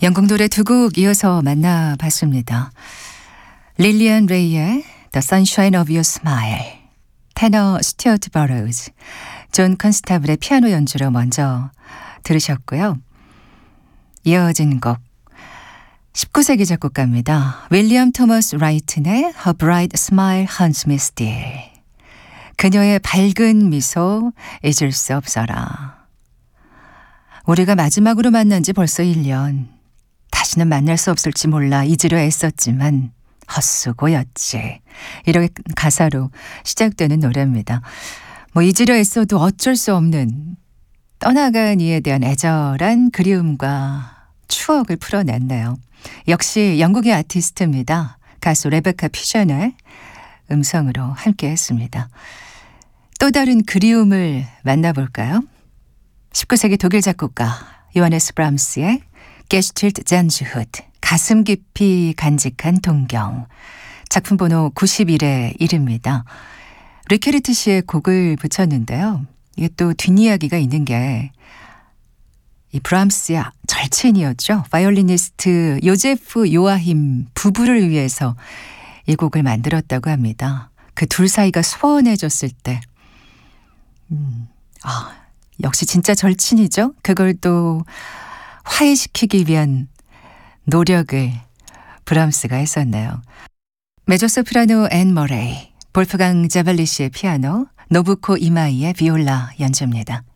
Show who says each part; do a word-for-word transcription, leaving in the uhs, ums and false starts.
Speaker 1: 영국 노래 두 곡 이어서 만나봤습니다. 릴리안 레이의 The Sunshine of Your Smile, 테너 스튜어트 버러우즈, 존 컨스타블의 피아노 연주로 먼저 들으셨고요. 이어진 곡 십구 세기 작곡가입니다. 윌리엄 토머스 라이튼의 Her Bright Smile Haunts Me Still. 그녀의 밝은 미소 잊을 수 없어라. 우리가 마지막으로 만난 지 벌써 일 년. 다시는 만날 수 없을지 몰라 잊으려 애썼지만 헛수고였지. 이렇게 가사로 시작되는 노래입니다. 뭐 잊으려 애써도 어쩔 수 없는 떠나간 이에 대한 애절한 그리움과 추억을 풀어냈네요. 역시 영국의 아티스트입니다. 가수 레베카 피전의 음성으로 함께 했습니다. 또 다른 그리움을 만나볼까요? 십구 세기 독일 작곡가 요하네스 브람스의 게슈틸트 잔즈후트, 가슴 깊이 간직한 동경, 작품 번호 구십일의 일입니다. 리케르트 씨의 곡을 붙였는데요. 이게 또 뒷이야기가 있는 게 이 브람스의 절친이었죠. 바이올리니스트 요제프 요아힘 부부를 위해서 이 곡을 만들었다고 합니다. 그 둘 사이가 소원해졌을 때 음, 아, 역시 진짜 절친이죠. 그걸 또 화해시키기 위한 노력을 브람스가 했었네요. 메조소프라노 앤 머레이, 볼프강 자발리시의 피아노, 노부코 이마이의 비올라 연주입니다.